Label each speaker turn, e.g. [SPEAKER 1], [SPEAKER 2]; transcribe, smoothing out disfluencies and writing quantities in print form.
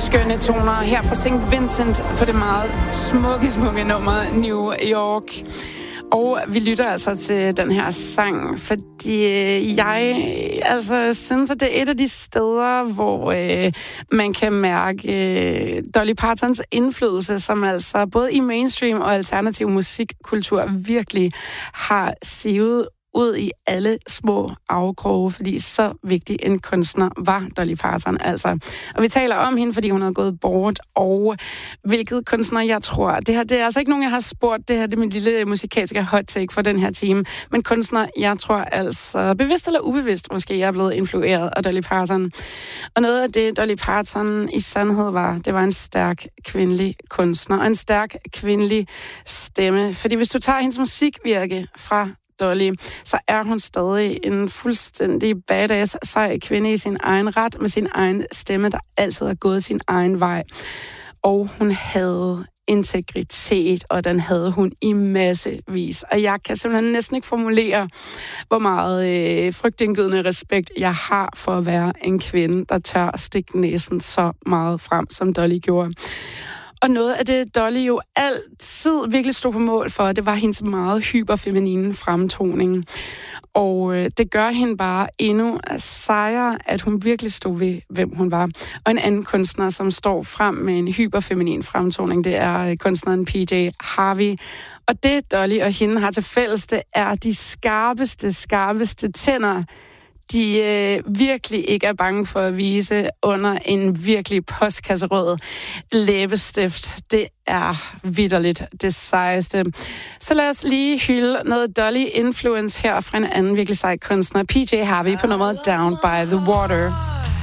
[SPEAKER 1] skønne toner her fra St. Vincent på det meget smukke nummer New York. Og vi lytter altså til den her sang, fordi jeg altså synes, at det er et af de steder, hvor man kan mærke Dolly Partons indflydelse, som altså både i mainstream og alternativ musikkultur virkelig har sivet ud i alle små afkroge, fordi så vigtig en kunstner var Dolly Parton altså. Og vi taler om hende, fordi hun er gået bort, og hvilket kunstner jeg tror. Det her, det er altså ikke nogen, jeg har spurgt. Det her, det er min lille musikalske hot take for den her time. Men kunstner, jeg tror altså, bevidst eller ubevidst måske, jeg er blevet influeret af Dolly Parton. Og noget af det, Dolly Parton i sandhed var, det var en stærk kvindelig kunstner, og en stærk kvindelig stemme. Fordi hvis du tager hendes musikvirke fra Dolly, så er hun stadig en fuldstændig badass, sej kvinde i sin egen ret, med sin egen stemme, der altid har gået sin egen vej. Og hun havde integritet, og den havde hun i massevis. Og jeg kan simpelthen næsten ikke formulere, hvor meget frygtindgydende respekt jeg har for at være en kvinde, der tør stikke næsen så meget frem, som Dolly gjorde. Og noget af det, Dolly jo altid virkelig stod på mål for, det var hendes meget hyperfeminine fremtoning. Og det gør hende bare endnu sejere, at hun virkelig stod ved, hvem hun var. Og en anden kunstner, som står frem med en hyperfeminin fremtoning, det er kunstneren PJ Harvey. Og det, Dolly og hende har til fælles, det er de skarpeste tænder, de virkelig ikke er bange for at vise under en virkelig postkasserød læbestift. Det er vitterligt det sejeste. Så lad os lige hylde noget Dolly-influence her fra en anden virkelig sej kunstner, PJ Harvey, på nummeret Down by the Water.